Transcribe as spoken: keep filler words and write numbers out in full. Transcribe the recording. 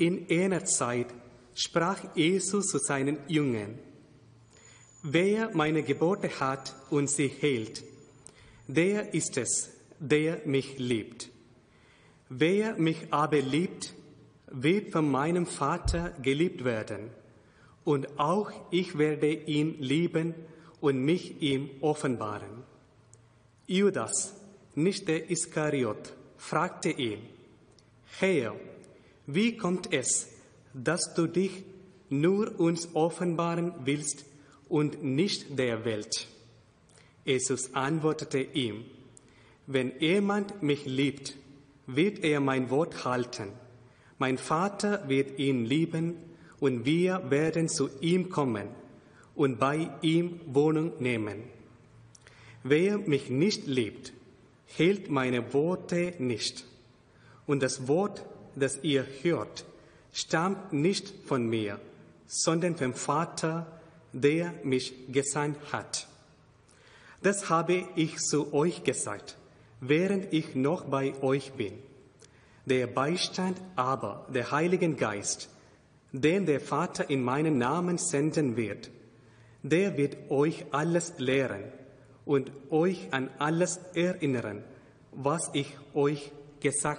In jener Zeit sprach Jesus zu seinen Jüngern: Wer meine Gebote hat und sie hält, der ist es, der mich liebt. Wer mich aber liebt, wird von meinem Vater geliebt werden, und auch ich werde ihn lieben und mich ihm offenbaren. Judas, nicht der Iskariot, fragte ihn: Herr, wie kommt es, dass du dich nur uns offenbaren willst und nicht der Welt? Jesus antwortete ihm: Wenn jemand mich liebt, wird er mein Wort halten. Mein Vater wird ihn lieben, und wir werden zu ihm kommen und bei ihm Wohnung nehmen. Wer mich nicht liebt, hält meine Worte nicht. Und das Wort, das ihr hört, stammt nicht von mir, sondern vom Vater, der mich gesandt hat. Das habe ich zu euch gesagt, während ich noch bei euch bin. Der Beistand aber, der Heilige Geist, den der Vater in meinem Namen senden wird, der wird euch alles lehren und euch an alles erinnern, was ich euch gesagt